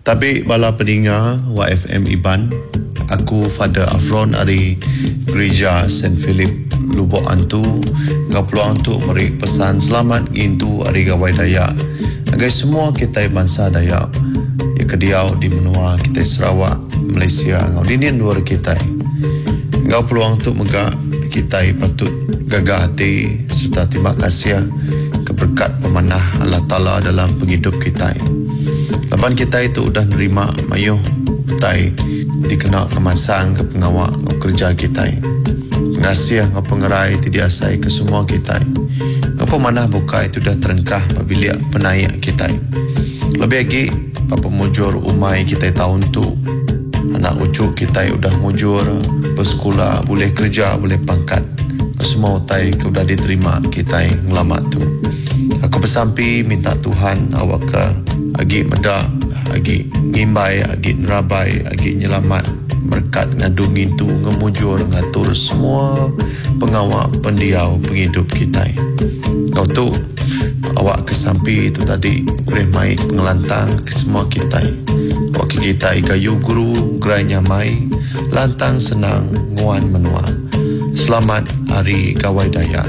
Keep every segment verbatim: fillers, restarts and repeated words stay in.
Tapi bala pendengar Y F M Iban, aku Father Afron dari Gereja Saint Philip Lubuk Antu ngau peluang untuk beri pesan selamat ngintu hari Gawai Dayak agai semua kita bangsa Dayak ya kediau di menua kita Sarawak, Malaysia ngau dinian luar kita ngau peluang untuk megak kita patut gagah hati serta terima kasih keberkat pemanah Allah Ta'ala dalam penghidup kita. Laban kita itu sudah nerima mayuh utai dikenal kemasang ke pengawal kerja kita. Terima kasih ngau pengerai tidak asai ke semua kita. Ngau pemanah buka itu dah terengkah apabila penaik kita. Lebih lagi apa mujur umai kita tahun tu. Anak ucuk kita sudah mujur bersekolah, boleh kerja, boleh pangkat. Semua utai sudah diterima kita ngelamat tu. Aku bersampi minta Tuhan awak ke agi medak, agi ngimbai, agi nerabai, agi nyelamat berkat ngadungin tu ngemujur ngatur semua pengawal pendiau penghidup kita. Kau tu awak kesampi itu tadi boleh mai pengelantang ke semua kita. Wakil kita gayu guru gerai nyamai lantang senang nguan menua. Selamat Hari Gawai Dayak.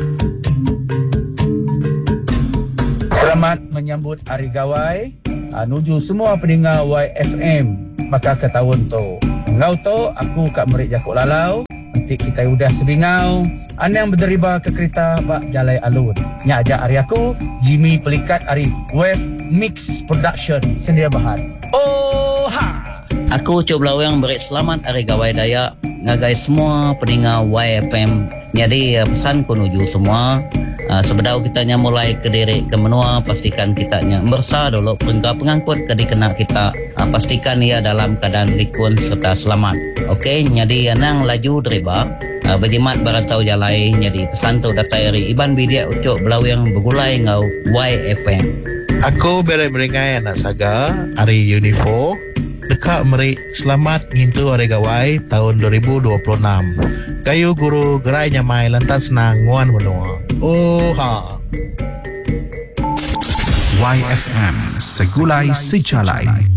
Selamat menyambut Hari Gawai. Uh, nuju semua pendengar Y F M maka ke tahun tu. Ngau tu aku kat Merik Jakuk Lalau. Nanti kita udah sebingau. Ana yang berderiba ke kereta bak Jalai Alun. Nya ajak hari aku Jimmy Pelikat hari Wave Mix Production Sendia Bahan. Oh ha. Aku Cuk Belawang beri selamat Hari Gawai Dayak ngagai semua pendengar Y F M. Jadi pesan ku nuju semua. Uh, sebedau kitanya mulai ke diri ke menua, pastikan kitanya bersa dulu pengga pengangkut ke dikena kita, uh, pastikan ia dalam keadaan rikun serta selamat. Okey, jadi anang laju deriba uh, berjimat barantau jalai. Jadi pesan tu datai ri Iban Bidia Ucuk Belawang bergulai ngau Y F M. Aku beringai anak saga hari Unifo dekat Meri selamat ngintu Hari Gawai tahun dua ribu dua puluh enam. Kayu guru gerai nyamai lantas senang nguan menua. Oh ha. Y F M Segulai Sejalai.